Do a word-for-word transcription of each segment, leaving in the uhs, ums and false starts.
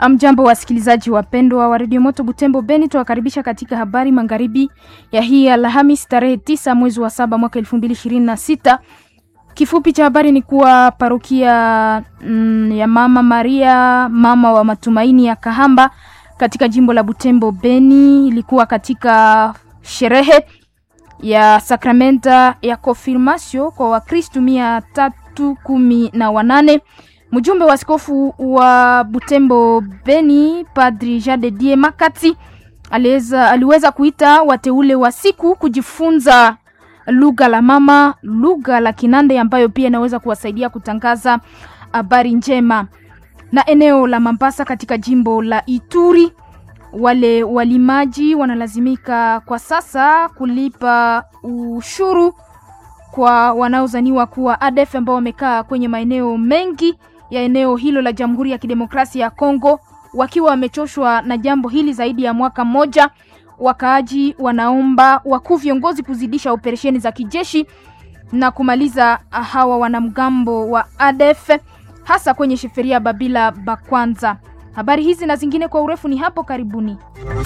Amjambo wasikilizaji wapendwa wa Radio Moto Butembo Beni, tuwakaribisha katika habari magharibi ya hii Alhamisi tarehe tisa mwezi wa saba mwaka elfu mbili ishirini na sita. Kifupi cha habari ni kuwa parokia mm, ya Mama Maria Mama wa Matumaini ya Kahamba katika jimbo la Butembo Beni ilikuwa katika sherehe ya sakramenta ya konfirmasio kwa Wakristo mia tatu kumi na wanane. Mjumbe wa askofu wa Butembo Beni Padri Jade Die Makati aliweza aliweza kuita wateule wa siku kujifunza lugha la mama, lugha la Kinande ambayo pia inaweza kuwasaidia kutangaza habari njema. Na eneo la Mambasa katika jimbo la Ituri, wale walimaji wanalazimika kwa sasa kulipa ushuru kwa wanaozaniwa kuwa A D F ambao wamekaa kwenye maeneo mengi ya eneo hilo la Jamhuri ya Kidemokrasia ya Kongo, wakiwa wamechoshwa na jambo hili zaidi ya mwaka mmoja. Wakaaji wanaomba wakuu viongozi kuzidisha operesheni za kijeshi na kumaliza hawa wanamgambo wa A D F hasa kwenye sheferia Babila Bakwanza. Habari hizi na zingine kwa urefu ni hapo karibuni.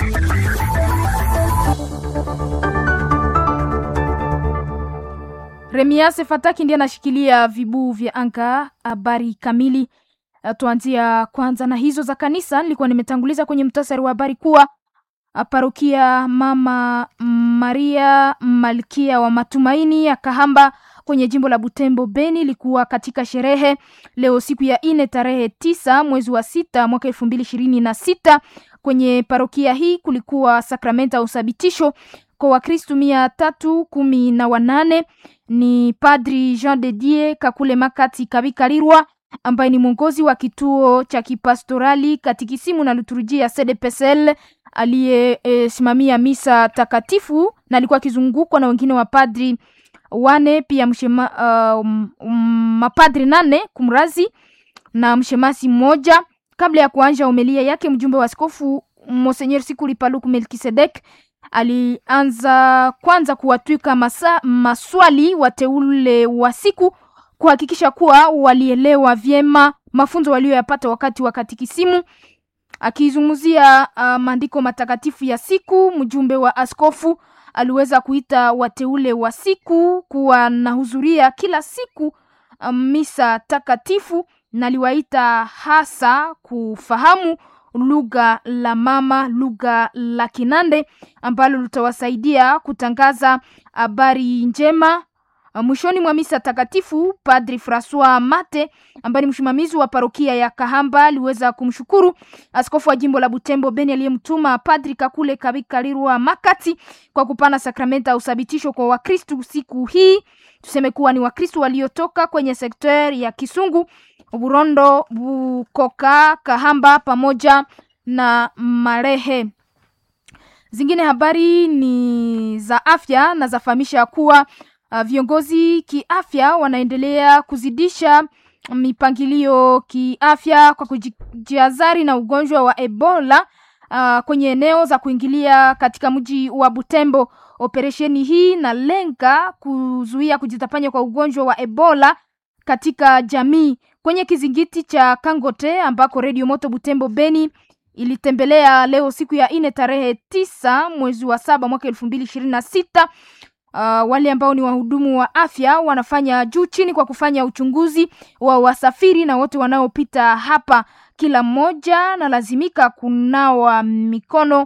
Remiase Fataki ndiye anashikilia vibu vya anga. Habari kamili tuanzia kwanza na hizo za kanisa. Nilikuwa nimetanguliza kwenye mtasari wa habari kuwa parokia Mama Maria Malkia wa Matumaini ya Kahamba kwenye jimbo la Butembo Beni ilikuwa katika sherehe leo siku ya ine tarehe tisa mwezi wa sita mwaka elfu mbili ishirini na sita. Kwenye parokia hii kulikuwa sakramenta usabitisho kwa Wakristo mia tatu kumi na wanane. Ni Padri Jean de Dieu Kakule Makati Kabikalirwa ambaye ni mwongozi wa kituo cha kipastorali katikisimu na liturujia C D P S L aliye e, simamia misa takatifu, na alikuwa akizungukwa na wengine wa padri wane pia mshema, uh, um, mapadri nane kumrazi na mshemasi mmoja. Kabla ya kuanza homilia yake, mjumbe wa askofu Monseigneur Sikuli Paluku Melkisedek alianza kwanza kuwatwika masa, maswali wateule wa siku kuhakikisha kuwa walielewa vyema mafunzo walioyapata wakati wa katikisimu. Akizungumzia uh, maandiko matakatifu ya siku, mjumbe wa askofu aliweza kuita wateule wa siku kuwa nahudhuria kila siku um, misa takatifu, na aliwaita hasa kufahamu lugha la mama, lugha la Kinande ambalo litawasaidia kutangaza habari njema. Mwishoni mwa misa takatifu, Padri François Mate ambaye ni msimamizi wa parokia ya Kahamba aliweza kumshukuru askofu wa jimbo la Butembo Beni aliyemtuma Padri Kakule Kabikalirwa Makati kwa kupana sakramenta usabitisho kwa Wakristo siku hii. Tuseme kuwa ni Wakristo waliotoka kwenye sekter ya Kisungu, Burondo, Bukoka, Kahamba pamoja na Marehe. Zingine habari ni za afya na zafahamisha kuwa Uh, viongozi kiafya wanaendelea kuzidisha mipangilio kiafya kwa kujiazari na ugonjwa wa Ebola uh, kwenye eneo za kuingilia katika mji wa Butembo. Operesheni hii na lenga kuzuia kujitapanya kwa ugonjwa wa Ebola katika jamii. Kwenye kizingiti cha Kangote ambako Radio Moto Butembo Beni ilitembelea leo siku ya ine tarehe tisa mwezi wa saba mwaka elfu mbili ishirini na sita. Uh, wale ambao ni wahudumu wa afya wanafanya juu chini kwa kufanya uchunguzi wa wasafiri na wote wanaopita hapa. Kila mmoja na lazimika kunawa mikono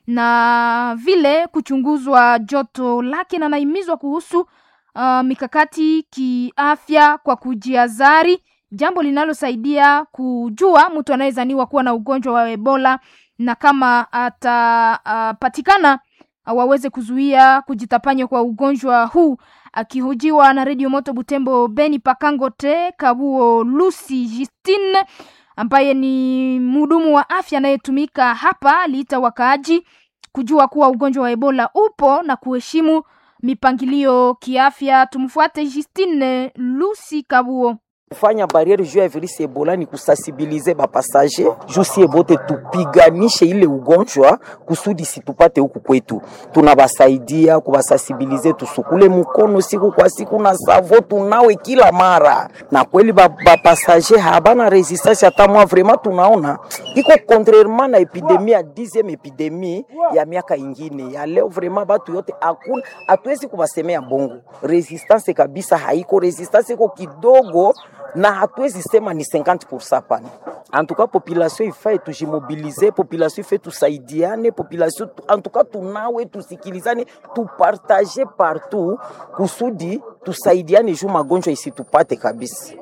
na vile kuchunguzwa joto lake, na naimizwa kuhusu uh, mikakati kiafya kwa kujiazari, jambo linalosaidia kujua mtu anayezaniwa kuwa na ugonjwa wa Ebola na kama atapatikana uh, waweze kuzuia kujitapanya kwa ugonjwa huu. Akihojiwa na Radio Moto Butembo Beni Pakangote, Kabuo Lucy Justine ambaye ni mhudumu wa afya anayetumika hapa aliita wakaaji kujua kuwa ugonjwa wa Ebola upo na kuheshimu mipangilio kiafya. Tumfuate Justine Lucy Kabuo. Kufanya barriere juu ya virusi Ebola ni kusensibiliser ba passager jusi ebote tupiganishe ile ugonjwa kusudi situpate huku kwetu. Tunabasaidia kubasensibiliser, tusukule mkono siku kwa siku na savo tunawe kila mara. Na kweli ba, ba passager habana resistance hata mwa vraiment tunaona iko contrairement na epidemie ya dixième epidemie ya miaka ingine. Ya leo vraiment batu yote hakuna hatuwezi kubasemea bongo. Resistance kabisa haiko, resistance iko kidogo na hatuwezi sema ni cinquante pour cent pana. En tout cas population ifai tujimobiliser, population ifai tusaidiane, population en tout cas tunawe tusikilizane, tupartager partout kusudi tusaidiane juu magonjwa isitupate kabisa.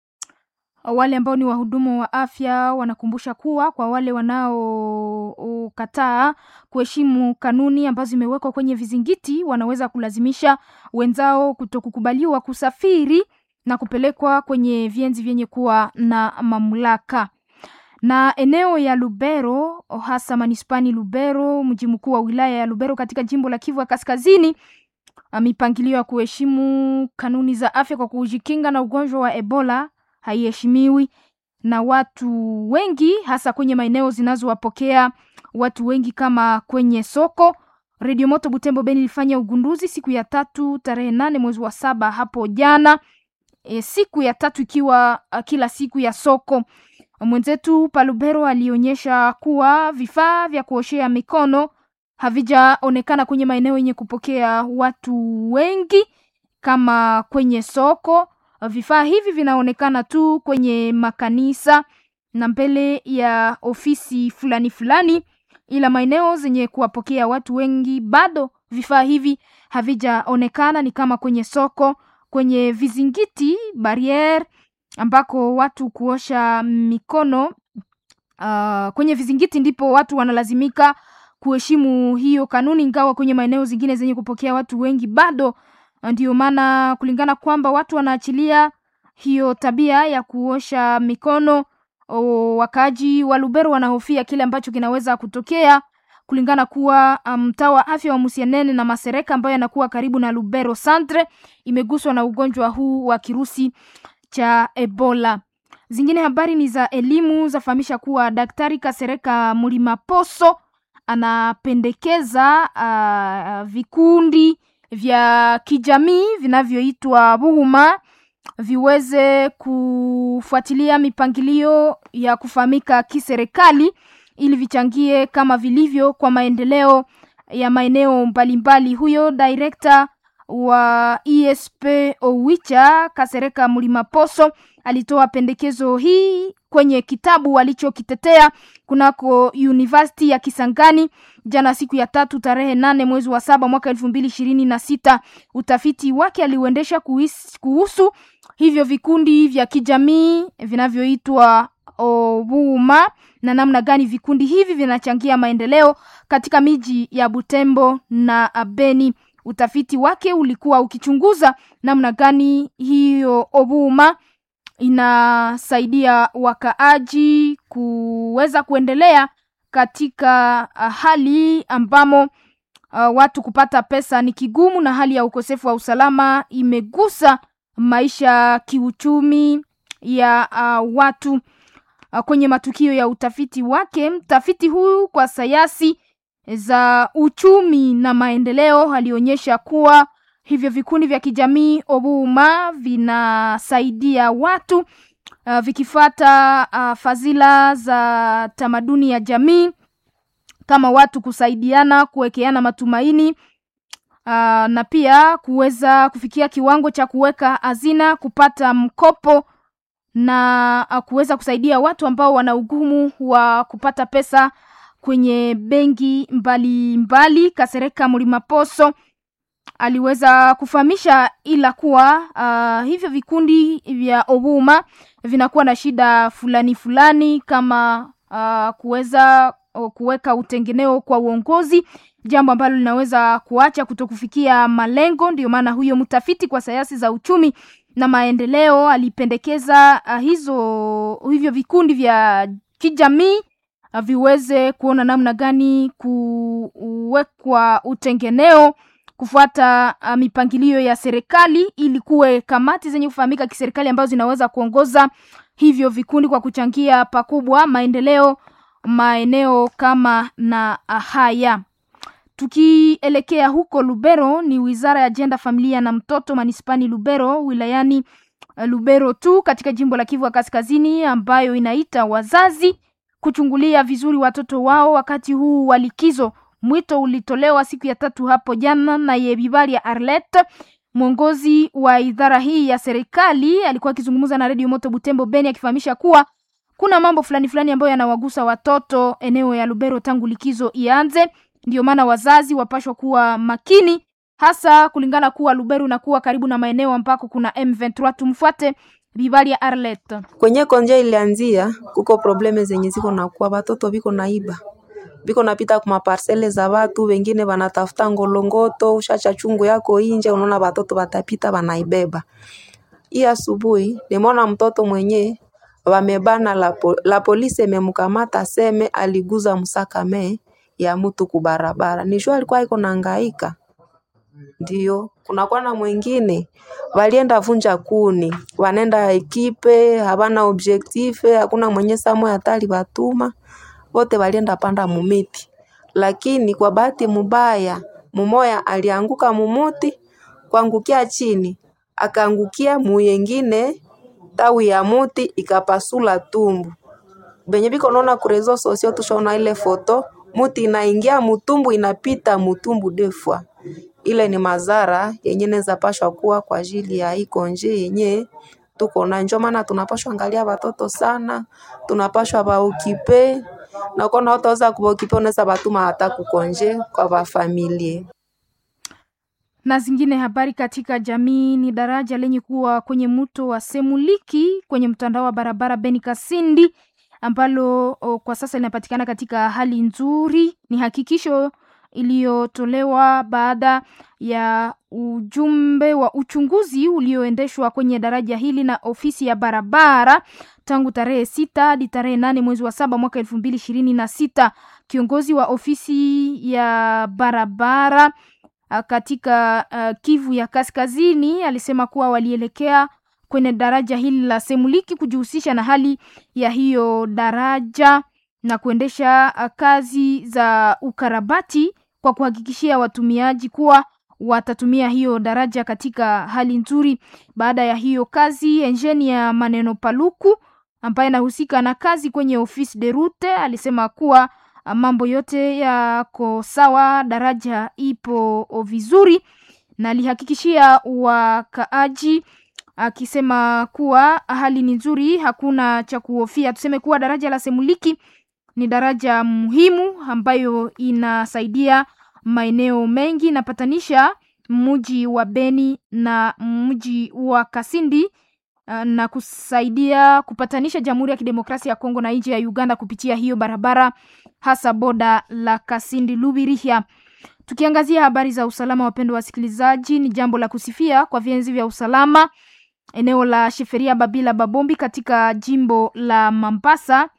Wale ambao ni wahudumu wa afya wanakumbusha kuwa kwa wale wanao kataa kuheshimu kanuni ambazo zimewekwa kwenye vizingiti, wanaweza kulazimisha wenzao kutokukubaliwa kusafiri na kupelekwa kwenye vienzi vyenye kuwa na mamlaka. Na eneo ya Lubero, hasa manispani Lubero, mji mkuu wa wilaya ya Lubero katika jimbo la Kivu ya Kaskazini, mipangilio ya kuheshimu kanuni za afya kwa kujikinga na ugonjwa wa Ebola haiheshimiwi na watu wengi, hasa kwenye maeneo zinazowapokea watu wengi kama kwenye soko. Radio Moto Butembo Beni ilifanya ugunduzi siku ya tatu tarehe nane mwezi wa saba hapo jana. E, siku ya tatu ikiwa uh, kila siku ya soko. Mwenzetu Palubero alionyesha kuwa vifaa vya kuoshea mikono havijaonekana kwenye maeneo yenye kupokea watu wengi kama kwenye soko. Vifaa hivi vinaonekana tu kwenye makanisa na mbele ya ofisi fulani fulani, ila maeneo zenye kuwapokea watu wengi bado vifaa hivi havijaonekana, ni kama kwenye soko, kwenye vizingiti barriere ambako watu kuosha mikono. Uh, kwenye vizingiti ndipo watu wanalazimika kuheshimu hiyo kanuni, ingawa kwenye maeneo zingine zenye kupokea watu wengi bado. Ndio maana kulingana kwamba watu wanaachilia hiyo tabia ya kuosha mikono, o, wakaji wa Lubero wanahofia kile ambacho kinaweza kutokea, kulingana kuwa mtaa um, wa afya wa Musianene na Masereka ambayo yanakuwa karibu na Lubero Centre imeguswa na ugonjwa huu wa kirusi cha Ebola. Zingine habari ni za elimu, zafahamisha kuwa Daktari Kasereka Mulima Poso anapendekeza uh, vikundi vya kijamii vinavyoitwa Buhuma viweze kufuatilia mipangilio ya kufahamika kiserikali ili vichangie kama vilivyo kwa maendeleo ya maeneo mbalimbali. Huyo director wa E S P Owicha Kasereka Mulima Poso alitoa pendekezo hii kwenye kitabu alichokitetea kunako University ya Kisangani jana siku ya tatu tarehe nane mwezi wa saba mwaka elfu mbili ishirini na sita. Utafiti wake aliuendesha kuhusu hivyo vikundi vya kijamii vinavyoitwa Obuma na namna gani vikundi hivi vinachangia maendeleo katika miji ya Butembo na Beni. Utafiti wake ulikuwa ukichunguza namna gani hiyo Obuma inasaidia wakaaji kuweza kuendelea katika uh, hali ambamo uh, watu kupata pesa ni kigumu, na hali ya ukosefu wa usalama imegusa maisha kiuchumi ya uh, watu. Uh, kwenye matukio ya utafiti wake, mtafiti huyu kwa sayansi za uchumi na maendeleo alionyesha kuwa hivyo vikundi vya kijamii Obuma vinasaidia watu uh, vikifata uh, fadhila za tamaduni ya jamii kama watu kusaidiana, kuwekeana matumaini, uh, na pia kuweza kufikia kiwango cha kuweka hazina, kupata mkopo na uh, kuweza kusaidia watu ambao wana ugumu wa kupata pesa kwenye benki mbali mbali. Kasereka Mulima Poso aliweza kufahamisha ila kuwa uh, hivyo vikundi vya Obuma vinakuwa na shida fulani fulani kama uh, kuweza uh, kuweka utengeneo kwa uongozi, jambo ambalo linaweza kuacha kutokufikia malengo. Ndio maana huyo mtafiti kwa sayansi za uchumi na maendeleo alipendekeza uh, hizo hivyo vikundi vya kijamii uh, viweze kuona namna gani kuwekwa utengeneo kufuata uh, mipangilio ya serikali ili kuwe kamati zenye kufahamika kiserikali ambazo zinaweza kuongoza hivyo vikundi kwa kuchangia pakubwa maendeleo maeneo kama na haya. Tukielekea huko Lubero, ni wizara ya Jenda, Familia na Mtoto manispani Lubero wilayani Lubero tu katika jimbo la Kivu Kaskazini ambayo inaita wazazi kuchungulia vizuri watoto wao wakati huu wa likizo. Mwito ulitolewa siku ya tatu hapo jana na Yebibali ya Arlette, mwongozi wa idara hii ya serikali. Alikuwa akizungumza na Radio Moto Butembo Beni akifahamisha kuwa kuna mambo fulani fulani ambayo yanawagusa watoto eneo ya Lubero tangu likizo ianze. Ndio maana wazazi wapashwa kuwa makini, hasa kulingana kuwa Lubero na kuwa karibu na maeneo ambako kuna M ishirini na tatu. Tumfuate Bibali ya Arlette. Kwenye konje ilianzia kuko probleme zenye ziko na kuwa watoto biko naiba. Biko napita kuma parcele za watu, wengine wanatafuta ngolongoto, ushacha chungu yako inje, unaona watoto watapita wanaibeba. Hii asubuhi nimeona mtoto mwenye wamebana la, po, la polisi imemkamata seme aliguza msakame ya mtu kubarabara. Nisho alikuwa iko nahangaika. Ndio, kuna kwa na mwingine walienda vunja kuni, wanenda ekipe, habana objective, hakuna mwenye samwe hatari batuma, wote walienda panda mumiti. Lakini kwa bahati mubaya, mumoya alianguka mumuti, kuangukia chini, akaangukia muyengine, tawi ya muti ikapasula tumbu. Benye biko naona kurezo sosio tushaona ile foto, muti inaingia mutumbu, inapita mutumbu defwa. Ile ni mazara yenye neza pashwa kuwa kwa ajili ya iko nje yenye tuko na, ndio maana tunapashwa angalia watoto sana, tunapashwa baokipe na kona hotaweza kubokipe unaweza batuma hata kukonje kwa ba familia. Na zingine habari katika jamii ni daraja lenye kuwa kwenye mto wa Semuliki kwenye mtandao wa barabara Beni Kasindi ambalo o, kwa sasa linapatikana katika hali nzuri. Ni hakikisho iliyotolewa baada ya ujumbe wa uchunguzi ulioendeshwa kwenye daraja hili na ofisi ya barabara tangu tarehe sita hadi tarehe nane mwezi wa saba mwaka elfu mbili ishirini na sita. Kiongozi wa ofisi ya barabara katika uh, Kivu ya Kaskazini alisema kuwa walielekea kwenye daraja hili la Semuliki kujihusisha na hali ya hiyo daraja na kuendesha kazi za ukarabati kwa kuhakikishia watumiaji kuwa watatumia hiyo daraja katika hali nzuri. Baada ya hiyo kazi, engineer Maneno Paluku ambaye anahusika na kazi kwenye ofisi de route alisema kuwa mambo yote yako sawa, daraja ipo vizuri, na alihakikishia wakaaji akisema kuwa hali ni nzuri, hakuna cha kuhofia. Tuseme kuwa daraja la Semuliki ni daraja muhimu ambayo inasaidia maeneo mengi na patanisha mji wa Beni na mji wa Kasindi na kusaidia kupatanisha Jamhuri ya Kidemokrasia ya Kongo na nchi ya Uganda kupitia hiyo barabara hasa boda la Kasindi Lubirihia. Tukiangazia habari za usalama, wapendwa wasikilizaji, ni jambo la kusifia kwa vienzi vya usalama eneo la Sheferia Babila Babombi katika jimbo la Mambasa,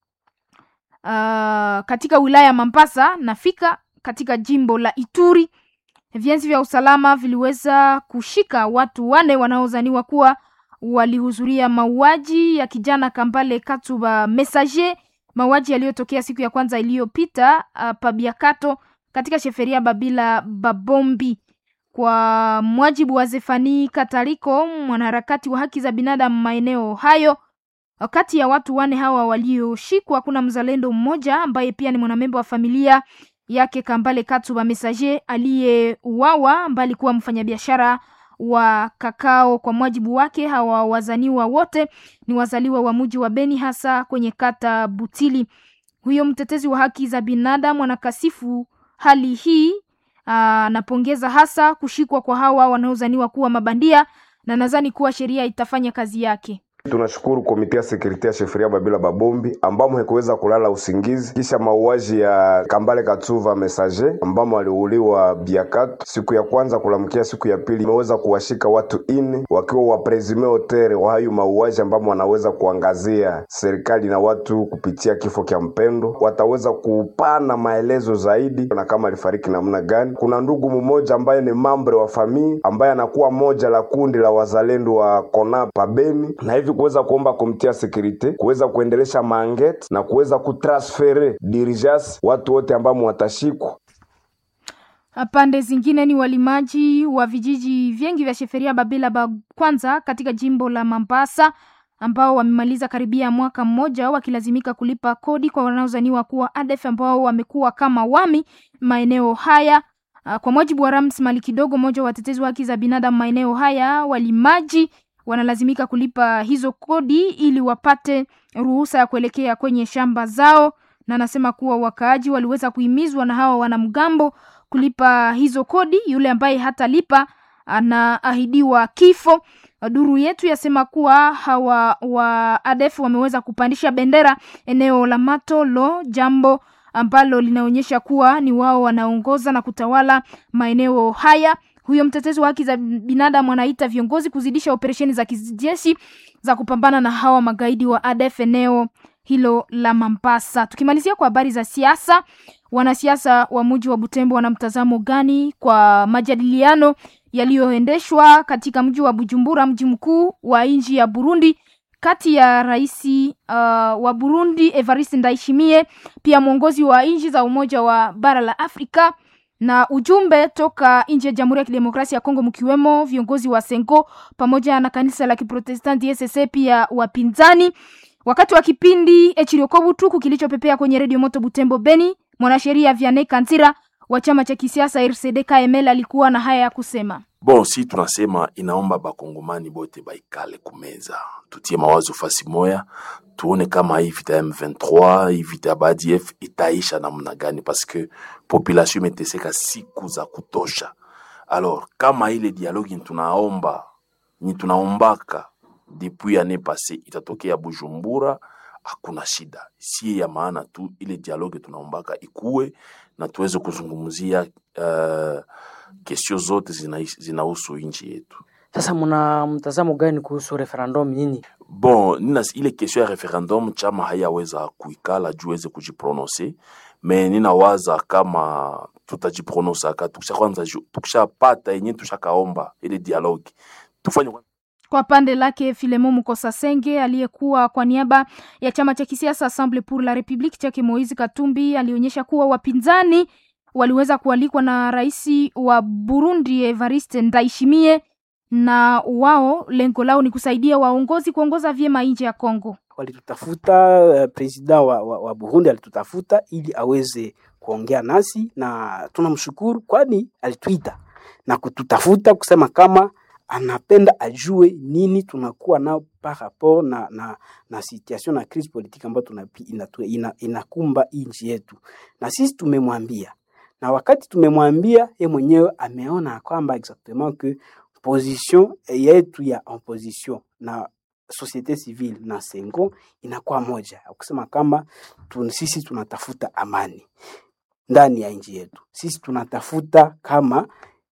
uh, katika wilaya ya Mambasa na fika katika jimbo la Ituri. Vienzi vya usalama viliweza kushika watu wane wanaozaniwa kuwa walihudhuria mauaji ya kijana Kambale Katuba Messager, mauaji yaliyotokea siku ya kwanza iliyopita uh, Pabiakato katika Sheferia Babila Babombi. Kwa mwajibu wa Zefani Kataliko, mwanaharakati wa haki za binadamu maeneo hayo, wakati ya watu wane hawa walioshikwa kuna mzalendo mmoja ambaye pia ni mwanamemba wa familia yake Kambale Katuba Messager aliyeuawa, ambaye alikuwa mfanyabiashara wa kakao. Kwa mwajibu wake, hawa wazaniwa wote ni wazaliwa wa mji wa Beni, hasa kwenye kata Butili. Huyo mtetezi wa haki za binadamu anakasifu hali hii, anapongeza hasa kushikwa kwa hawa wanaozaniwa kuwa mabandia na nadhani kuwa sheria itafanya kazi yake. Tunashukuru komite ya sekurite ya Sheferia Babila Babombi ambamo hakuweza kulala usingizi kisha mauaji ya Kambale Katsuva Messager ambamo aliuliwa Biakatu siku ya kwanza kulamkia siku ya pili. Imeweza kuwashika watu ine wakiwa wa presime hotere wa hayo mauaji ambamo wanaweza kuangazia serikali na watu kupitia kifo kya mpendo. Wataweza kupana maelezo zaidi na kama alifariki namna gani. Kuna ndugu mmoja ambaye ni mambre wa famii ambaye anakuwa moja la kundi la wazalendo wa Kona Pabeni, na hivi kuweza kuomba komite ya sekurite kuweza kuendelesha mangete na kuweza kutransfere dirijas watu wote ambao watashikwa. Pande zingine ni walimaji wa vijiji vingi vya Sheferia Babila ba kwanza katika jimbo la Mombasa ambao wamemaliza karibia mwaka mmoja wakilazimika kulipa kodi kwa wanaozaniwa kuwa A D F ambao wamekuwa kama wami maeneo haya. Kwa mujibu wa Rams Mali Kidogo, mmoja wa watetezi wa haki za binadamu maeneo haya, walimaji wanalazimika kulipa hizo kodi ili wapate ruhusa ya kuelekea kwenye shamba zao, na anasema kuwa wakaaji waliweza kuhimizwa na hawa wanamgambo kulipa hizo kodi. Yule ambaye hatalipa anaahidiwa kifo. Duru yetu yasema kuwa hawa wa A D F wameweza kupandisha bendera eneo la Matolo, jambo ambalo linaonyesha kuwa ni wao wanaongoza na kutawala maeneo haya. Huyo mtetezi wa haki za binadamu anaita viongozi kuzidisha operesheni za kijeshi za kupambana na hawa magaidi wa A D F eneo hilo la Mombasa. Tukimalizia kwa habari za siasa, wanasiasa wa mji wa Butembo wana mtazamo gani kwa majadiliano yaliyoendeshwa katika mji wa Bujumbura, mji mkuu wa nchi ya Burundi, kati ya raisi uh, wa Burundi Evariste Ndayishimiye, pia mwongozi wa nchi za Umoja wa Bara la Afrika, na ujumbe toka nje ya Jamhuri ya Kidemokrasia ya Kongo mkiwemo viongozi wa Senko pamoja na kanisa la Kiprotestanti S S C, pia wapinzani. Wakati wa kipindi Echiriokobutu kilichopepea kwenye Radio Moto Butembo Beni, mwanasheria Vianney Kantira wa chama cha kisiasa R C D K M L alikuwa na haya ya kusema. Bon, si tunasema inaomba bakongomani bote baikale kumeza, tutie mawazo fasi moya, tuone kama hii vita M vingt-trois, hii vita ya B A D F itaisha namna gani, parce que population imeteseka siku za kutosha. Alors, kama ile dialogue tunaomba, ni tunaombaka depuis année passée itatokea Bujumbura, hakuna shida. Si ya maana tu ile dialogue tunaombaka ikuwe na tuweze kuzungumzia uh, kesho zote zinahusu nchi yetu. Sasa mna mtazamo gani kuhusu referendum nini? Bon, nina ile kesho ya referendum chama hayaweza kuikala juweze kujiprononcer, mais ninawaza kama tutajiprononcer ka tukisha kwanza tukishapata yenyewe tushakaomba ile dialogue tufanye. Kwa pande lake Filemon Mukosa Senge aliyekuwa kwa niaba ya chama cha kisiasa Assemblée pour la République chake Moise Katumbi alionyesha kuwa wapinzani waliweza kualikwa na raisi wa Burundi Evariste Ndayishimiye, na wao lengo lao ni kusaidia waongozi kuongoza vyema nchi ya Kongo. Walitutafuta, uh, president wa, wa, wa Burundi alitutafuta ili aweze kuongea nasi, na tunamshukuru kwani alituita na kututafuta kusema kama anapenda ajue nini tunakuwa nao par rapport na na na situation na crise politique ambayo tunapi inakumba ina, ina nchi yetu, na sisi tumemwambia, na wakati tumemwambia yeye mwenyewe ameona kwamba exactement que position yetu ya opposition na société civile na Sengo inakuwa moja, kusema kama tun, sisi tunatafuta amani ndani ya nchi yetu, sisi tunatafuta kama.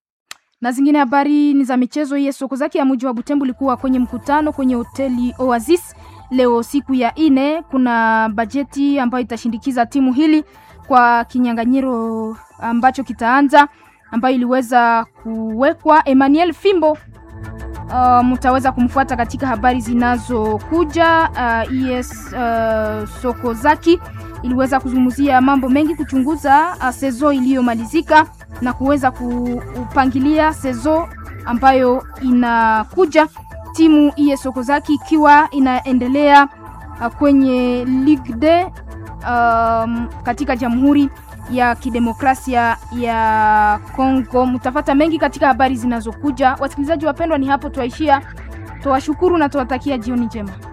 Na zingine habari ni za michezo. Yesu Kozaki ya mji wa Butembo likuwa kwenye mkutano kwenye hoteli Oasis leo siku ya ine. Kuna bajeti ambayo itashindikiza timu hili kwa kinyang'anyiro ambacho kitaanza, ambayo iliweza kuwekwa. Emmanuel Fimbo uh, mtaweza kumfuata katika habari zinazokuja. uh, Yes uh, Sokozaki iliweza kuzungumzia mambo mengi, kuchunguza uh, sezo iliyomalizika na kuweza kupangilia sezo ambayo inakuja. Timu I S Sokozaki ikiwa inaendelea uh, kwenye Ligue deux um, katika Jamhuri ya Kidemokrasia ya Kongo. Mtafata mengi katika habari zinazokuja. Wasikilizaji wapendwa, ni hapo tuaishia. Tuwashukuru na tuwatakia jioni njema.